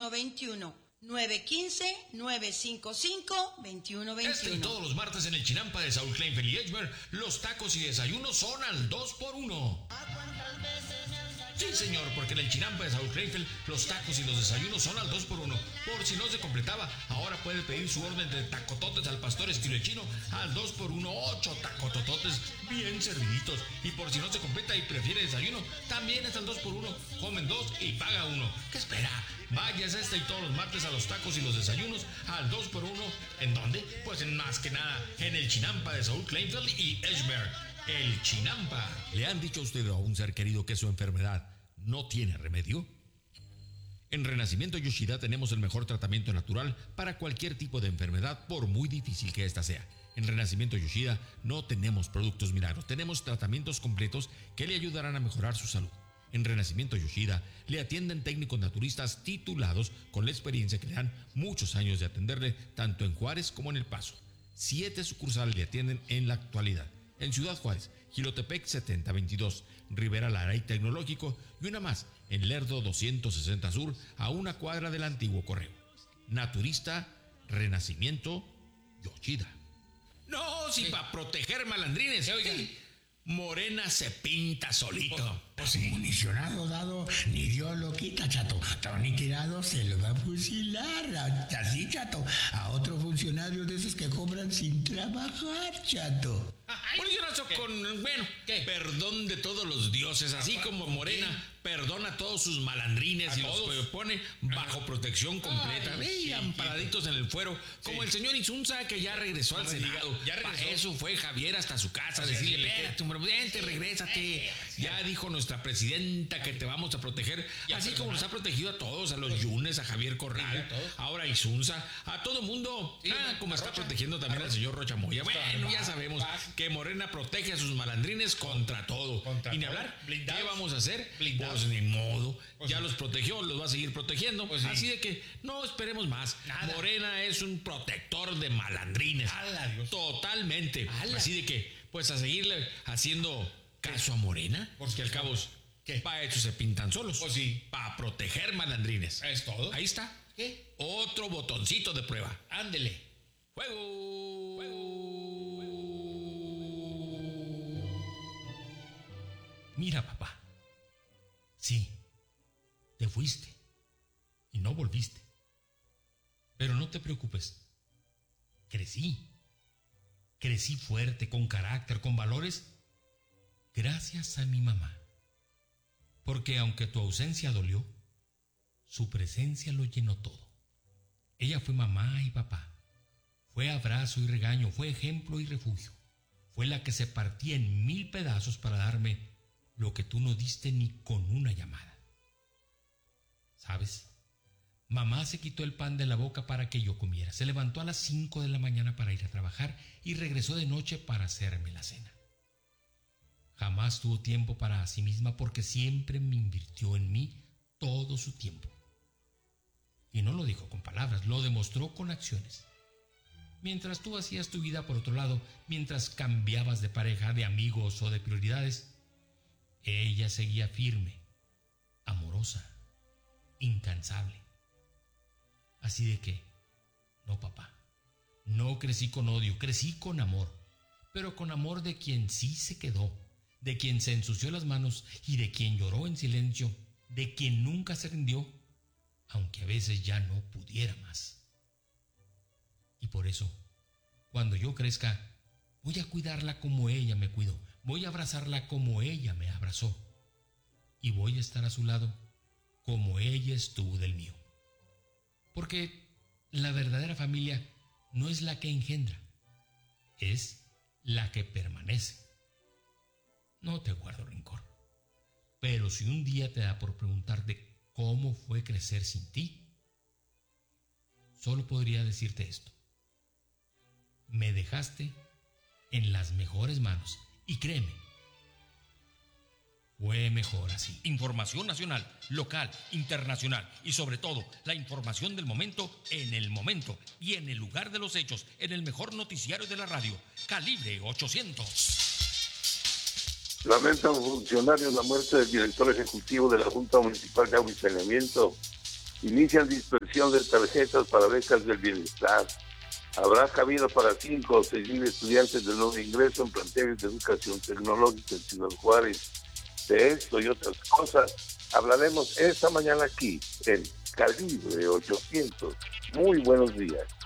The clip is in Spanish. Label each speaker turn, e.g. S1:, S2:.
S1: 2121. 915-955-2121.
S2: Este y todos los martes en el Chinampa de Saúl Kleinfeld y Edgemer, los tacos y desayunos son al 2x1. Sí, señor, porque en el Chinampa de Saúl Kleinfeld, los tacos y los desayunos son al 2x1. Por si no se completaba, ahora puede pedir su orden de tacototes al pastor estilo chino al 2x1, 8 tacotototes bien serviditos. Y por si no se completa y prefiere desayuno, también es al 2x1. Comen 2 y paga 1. ¿Qué espera? Vayas este y todos los martes a los tacos y los desayunos al 2x1. ¿En dónde? Pues en más que nada, en el Chinampa de Saúl Kleinfeld y Edgemer. El Chinampa.
S3: ¿Le han dicho a usted o a un ser querido que su enfermedad no tiene remedio? En Renacimiento Yoshida tenemos el mejor tratamiento natural para cualquier tipo de enfermedad, por muy difícil que ésta sea. En Renacimiento Yoshida no tenemos productos milagros, tenemos tratamientos completos que le ayudarán a mejorar su salud. En Renacimiento Yoshida le atienden técnicos naturistas titulados con la experiencia que le dan muchos años de atenderle tanto en Juárez como en El Paso. 7 sucursales le atienden en la actualidad. En Ciudad Juárez, Jilotepec 7022, Rivera Lara y Tecnológico, y una más en Lerdo 260 Sur, a una cuadra del antiguo correo. Naturista Renacimiento Yoshida. No, si para proteger malandrines, oiga, Morena se pinta solito.
S4: Pues municionado dado, ni Dios lo quita, chato. Tony tirado se lo va a fusilar, así, chato, a otro funcionario de esos que cobran sin trabajar, chato.
S3: Municionazo con, bueno, ¿qué? Perdón de todos los dioses, así como Morena perdona a todos sus malandrines y los pone bajo protección completa. Amparaditos en el fuero, como el señor Insunza, que ya regresó al Senado. Para eso fue Javier hasta su casa a decirle: espérate, hombre, vente, regrésate. Ya dijo nuestra presidenta que te vamos a proteger, así como nos ha protegido a todos, a los Yunes, a Javier Corral, ahora a Insunza, a todo mundo, como está protegiendo también al señor Rocha Moya. Bueno, ya sabemos que Morena protege a sus malandrines contra todo. Y ni hablar, ¿qué vamos a hacer? Pues ni modo, ya los protegió, los va a seguir protegiendo. Así de que no esperemos más. Morena es un protector de malandrines. Totalmente. Así de que, pues a seguirle haciendo caso a Morena, porque al cabo, para eso se pintan solos. Para proteger malandrines. Es todo. Ahí está. ¿Qué? Otro botoncito de prueba. Ándele. ¡Fuego! Mira, papá. Sí, te fuiste y no volviste. Pero no te preocupes. Crecí fuerte, con carácter, con valores, gracias a mi mamá. Porque aunque tu ausencia dolió, su presencia lo llenó todo. Ella fue mamá y papá, fue abrazo y regaño, fue ejemplo y refugio. Fue la que se partía en 1000 pedazos para darme lo que tú no diste ni con una llamada. ¿Sabes? Mamá se quitó el pan de la boca para que yo comiera. Se levantó a las 5 de la mañana para ir a trabajar y regresó de noche para hacerme la cena. Jamás tuvo tiempo para sí misma porque siempre me invirtió en mí todo su tiempo. Y no lo dijo con palabras, lo demostró con acciones. Mientras tú hacías tu vida por otro lado, mientras cambiabas de pareja, de amigos o de prioridades, ella seguía firme, amorosa, incansable. Así de que, no, papá, no crecí con odio, crecí con amor, pero con amor de quien sí se quedó, de quien se ensució las manos y de quien lloró en silencio, de quien nunca se rindió, aunque a veces ya no pudiera más. Y por eso, cuando yo crezca, voy a cuidarla como ella me cuidó, voy a abrazarla como ella me abrazó, y voy a estar a su lado como ella estuvo del mío. Porque la verdadera familia no es la que engendra, es la que permanece. No te guardo rencor, pero si un día te da por preguntarte cómo fue crecer sin ti, solo podría decirte esto: me dejaste en las mejores manos, y créeme, fue mejor así. Información nacional, local, internacional y sobre todo la información del momento en el momento y en el lugar de los hechos, en el mejor noticiario de la radio, Calibre 800.
S5: Lamentan funcionarios la muerte del director ejecutivo de la Junta Municipal de Agua y Saneamiento. Inician dispersión extensión de tarjetas para becas del bienestar. Habrá cabida para 5 o 6 mil estudiantes de nuevo ingreso en planteles de educación tecnológica en Ciudad Juárez. De esto y otras cosas hablaremos esta mañana aquí en Calibre 800. Muy buenos días.